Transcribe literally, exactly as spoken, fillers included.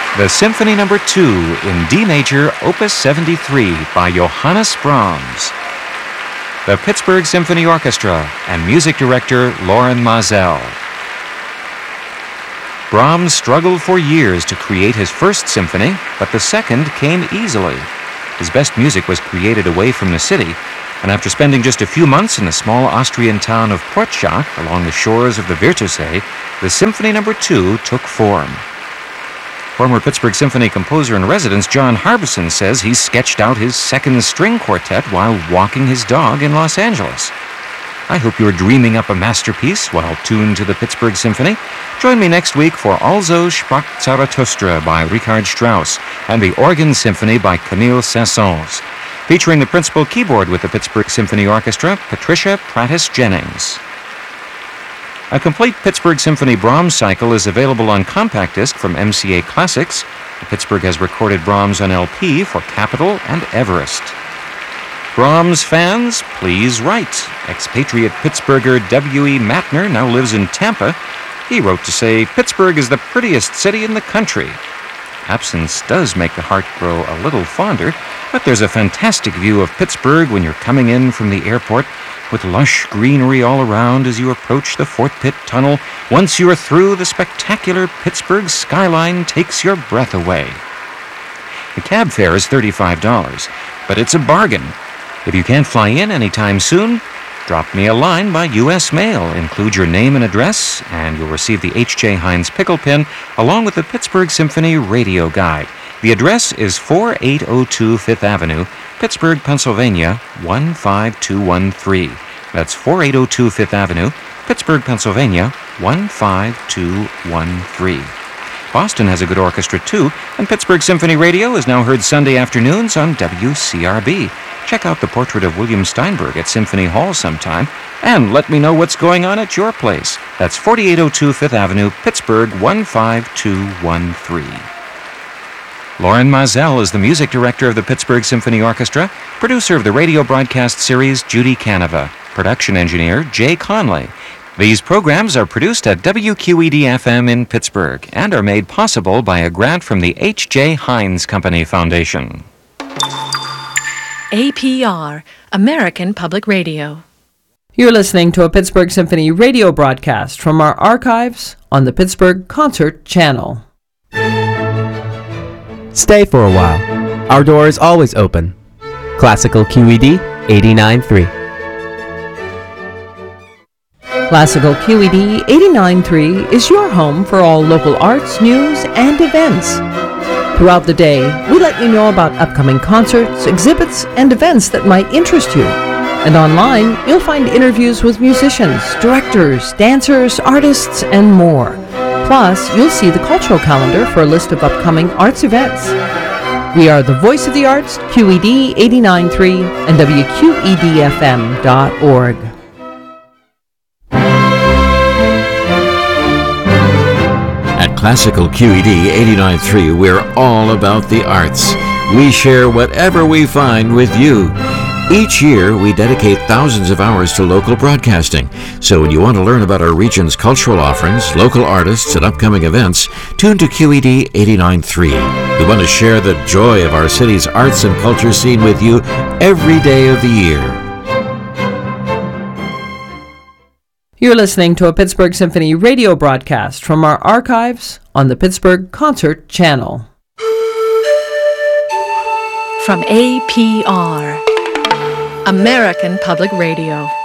the Symphony Number two in D major, Opus seventy-three by Johannes Brahms. The Pittsburgh Symphony Orchestra and music director Lorin Maazel. Brahms struggled for years to create his first symphony, but the second came easily. His best music was created away from the city, and after spending just a few months in the small Austrian town of Portschach along the shores of the Wörthersee, the Symphony Number two took form. Former Pittsburgh Symphony composer-in-residence John Harbison says he sketched out his second string quartet while walking his dog in Los Angeles. I hope you're dreaming up a masterpiece while tuned to the Pittsburgh Symphony. Join me next week for Also sprach Zarathustra by Richard Strauss and the Organ Symphony by Camille Saint-Saëns, featuring the principal keyboard with the Pittsburgh Symphony Orchestra, Patricia Prattis-Jennings. A complete Pittsburgh Symphony Brahms cycle is available on compact disc from M C A Classics. Pittsburgh has recorded Brahms on L P for Capitol and Everest. Brahms fans, please write. Expatriate Pittsburgher W E Matner now lives in Tampa. He wrote to say, Pittsburgh is the prettiest city in the country. Absence does make the heart grow a little fonder, but there's a fantastic view of Pittsburgh when you're coming in from the airport, with lush greenery all around as you approach the Fort Pitt Tunnel. Once you are through, the spectacular Pittsburgh skyline takes your breath away. The cab fare is thirty-five dollars, but it's a bargain. If you can't fly in anytime soon, drop me a line by U S mail. Include your name and address, and you'll receive the H J Heinz pickle pin along with the Pittsburgh Symphony radio guide. The address is forty-eight oh two Fifth Avenue, Pittsburgh, Pennsylvania, one five two one three. That's forty-eight oh two Fifth Avenue, Pittsburgh, Pennsylvania, one five two one three. Boston has a good orchestra too, and Pittsburgh Symphony Radio is now heard Sunday afternoons on W C R B. Check out the portrait of William Steinberg at Symphony Hall sometime, and let me know what's going on at your place. That's forty-eight oh two Fifth Avenue, Pittsburgh, one five two one three. Lorin Maazel is the music director of the Pittsburgh Symphony Orchestra, producer of the radio broadcast series Judy Canova, production engineer Jay Conley. These programs are produced at W Q E D F M in Pittsburgh and are made possible by a grant from the H J Heinz Company Foundation. A P R, American Public Radio. You're listening to a Pittsburgh Symphony radio broadcast from our archives on the Pittsburgh Concert Channel. Stay for a while. Our door is always open. Classical Q E D eighty-nine point three. Classical Q E D eighty-nine point three is your home for all local arts, news, and events. Throughout the day, we let you know about upcoming concerts, exhibits, and events that might interest you. And online, you'll find interviews with musicians, directors, dancers, artists, and more. Plus, you'll see the cultural calendar for a list of upcoming arts events. We are the voice of the arts, Q E D eighty-nine point three and W Q E D F M dot org. At Classical Q E D eighty-nine point three, we're all about the arts. We share whatever we find with you. Each year, we dedicate thousands of hours to local broadcasting. So when you want to learn about our region's cultural offerings, local artists, and upcoming events, tune to Q E D eighty-nine point three. We want to share the joy of our city's arts and culture scene with you every day of the year. You're listening to a Pittsburgh Symphony radio broadcast from our archives on the Pittsburgh Concert Channel. From A P R, American Public Radio.